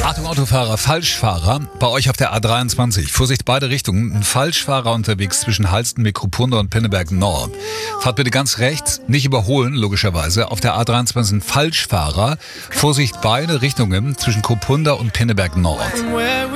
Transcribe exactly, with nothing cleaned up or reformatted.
Achtung Autofahrer, Falschfahrer, bei euch auf der A dreiundzwanzig. Vorsicht, beide Richtungen. Ein Falschfahrer unterwegs zwischen Halsten, Mikropunda und Pinneberg Nord. Fahrt bitte ganz rechts, nicht überholen, logischerweise. Auf der A dreiundzwanzig ein Falschfahrer. Vorsicht, beide Richtungen zwischen Kopunda und Pinneberg Nord.